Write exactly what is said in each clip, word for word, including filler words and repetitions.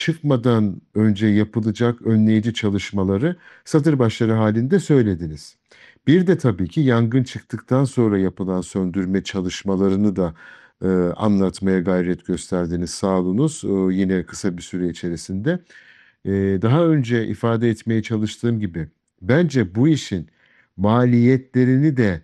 çıkmadan önce yapılacak önleyici çalışmaları satır başları halinde söylediniz. Bir de tabii ki yangın çıktıktan sonra yapılan söndürme çalışmalarını da e, anlatmaya gayret gösterdiniz sağ olunuz e, yine kısa bir süre içerisinde. E, Daha önce ifade etmeye çalıştığım gibi bence bu işin maliyetlerini de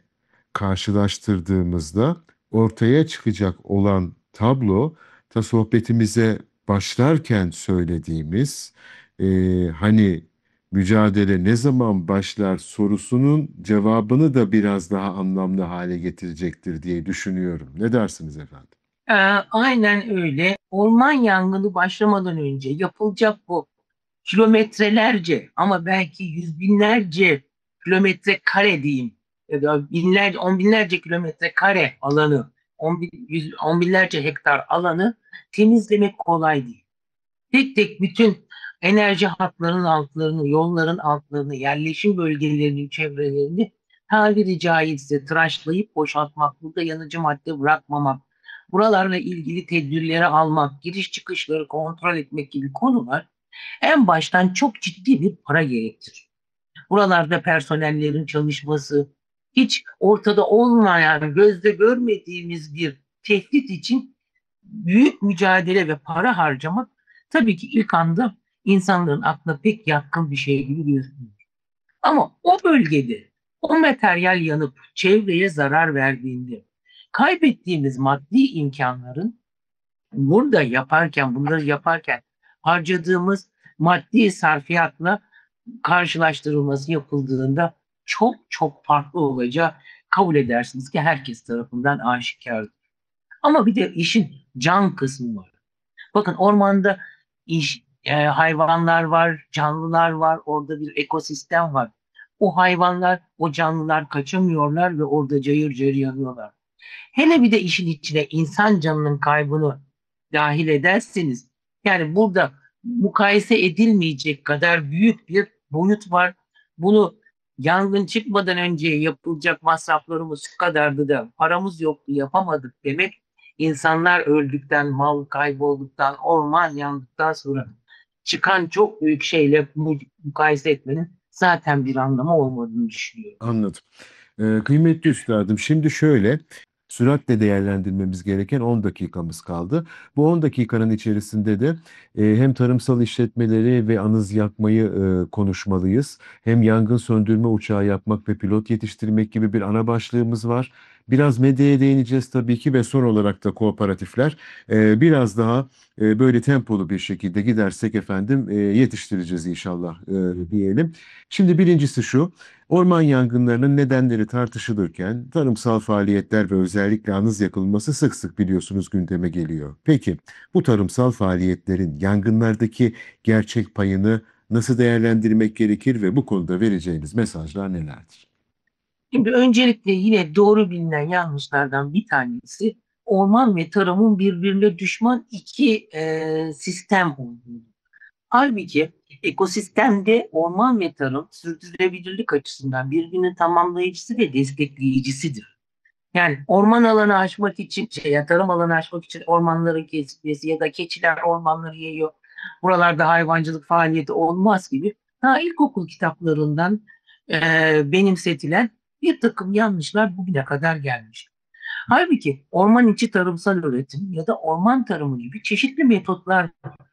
karşılaştırdığımızda ortaya çıkacak olan tablo ta sohbetimize başlarken söylediğimiz e, hani mücadele ne zaman başlar sorusunun cevabını da biraz daha anlamlı hale getirecektir diye düşünüyorum. Ne dersiniz efendim? Ee, aynen öyle. Orman yangını başlamadan önce yapılacak bu kilometrelerce ama belki yüz binlerce kilometre kare diyeyim ya da binlerce, on binlerce kilometre kare alanı, on, bin, yüz, on binlerce hektar alanı temizlemek kolay değil. Tek tek bütün enerji hatlarının altlarını, yolların altlarını, yerleşim bölgelerinin çevrelerini tabiri caizse tıraşlayıp boşaltmak, burada yanıcı madde bırakmamak, buralarla ilgili tedbirleri almak, giriş çıkışları kontrol etmek gibi konular en baştan çok ciddi bir para gerektirir. Buralarda personellerin çalışması, hiç ortada olmayan, gözde görmediğimiz bir tehdit için büyük mücadele ve para harcamak tabii ki ilk anda insanların aklına pek yatkın bir şey gibi gözükmüyor. Ama o bölgede o materyal yanıp çevreye zarar verdiğinde kaybettiğimiz maddi imkanların burada yaparken, bunları yaparken harcadığımız maddi sarfiyatla karşılaştırılması yapıldığında çok çok farklı olacağı kabul edersiniz ki herkes tarafından aşikardır. Ama bir de işin can kısmı var. Bakın ormanda iş, e, hayvanlar var, canlılar var, orada bir ekosistem var. O hayvanlar, o canlılar kaçamıyorlar ve orada cayır cayır yanıyorlar. Hele bir de işin içine insan canının kaybını dahil ederseniz, yani burada mukayese edilmeyecek kadar büyük bir boyut var. Bunu yangın çıkmadan önce yapılacak masraflarımız şu kadardı da paramız yoktu yapamadık demek, insanlar öldükten, mal kaybolduktan, orman yandıktan sonra çıkan çok büyük şeyle mukayese etmenin zaten bir anlamı olmadığını düşünüyorum. Anladım. Ee, kıymetli üstadım, şimdi şöyle, süratle değerlendirmemiz gereken on dakikamız kaldı. Bu on dakikanın içerisinde de e, hem tarımsal işletmeleri ve anız yakmayı e, konuşmalıyız. Hem yangın söndürme uçağı yapmak ve pilot yetiştirmek gibi bir ana başlığımız var. Biraz medyaya değineceğiz tabii ki ve son olarak da kooperatifler. E, biraz daha e, böyle tempolu bir şekilde gidersek efendim e, yetiştireceğiz inşallah e, diyelim. Şimdi birincisi şu. Orman yangınlarının nedenleri tartışılırken tarımsal faaliyetler ve özellikle anız yakılması sık sık biliyorsunuz gündeme geliyor. Peki bu tarımsal faaliyetlerin yangınlardaki gerçek payını nasıl değerlendirmek gerekir ve bu konuda vereceğiniz mesajlar nelerdir? Şimdi öncelikle yine doğru bilinen yanlışlardan bir tanesi orman ve tarımın birbirine düşman iki e, sistem olduğu. Halbuki ekosistemde orman ve tarım sürdürülebilirlik açısından birbirinin tamamlayıcısı ve destekleyicisidir. Yani orman alanı aşmak için, şey, ya tarım alanı aşmak için ormanların kesilmesi ya da keçiler ormanları yiyor, buralarda hayvancılık faaliyeti olmaz gibi daha ilkokul kitaplarından e, benimsetilen bir takım yanlışlar bugüne kadar gelmiş. Halbuki orman içi tarımsal üretim ya da orman tarımı gibi çeşitli metotlar,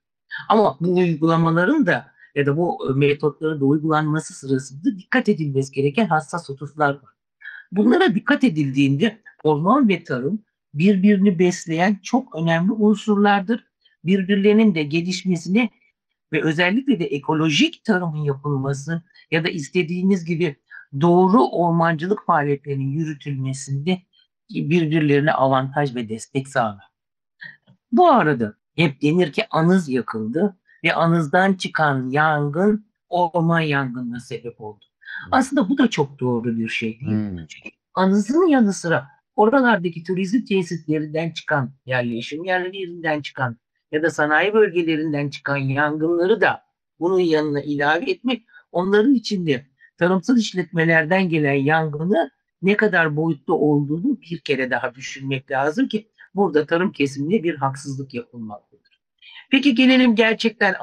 ama bu uygulamaların da ya da bu metotların da uygulanması sırasında dikkat edilmesi gereken hassas hususlar var. Bunlara dikkat edildiğinde orman ve tarım birbirini besleyen çok önemli unsurlardır. Birbirlerinin de gelişmesine ve özellikle de ekolojik tarımın yapılması ya da istediğiniz gibi doğru ormancılık faaliyetlerinin yürütülmesinde birbirlerine avantaj ve destek sağlar. Bu arada hep denir ki anız yakıldı ve anızdan çıkan yangın orman yangınına sebep oldu. Aslında bu da çok doğru bir şey değil. Hmm, Çünkü anızın yanı sıra oralardaki turizm tesislerinden çıkan, yerleşim yerlerinden çıkan ya da sanayi bölgelerinden çıkan yangınları da bunun yanına ilave etmek, onların içinde tarımsal işletmelerden gelen yangını ne kadar boyutlu olduğunu bir kere daha düşünmek lazım ki burada tarım kesimine bir haksızlık yapılmaktadır. Peki gelelim gerçekten